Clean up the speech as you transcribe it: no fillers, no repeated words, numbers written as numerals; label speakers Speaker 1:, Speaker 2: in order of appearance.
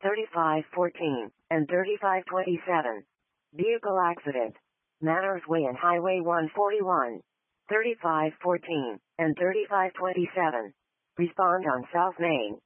Speaker 1: 3514, and 3527. Vehicle accident. Manners Way and Highway 141. 3514, and 3527. Respond on South Main.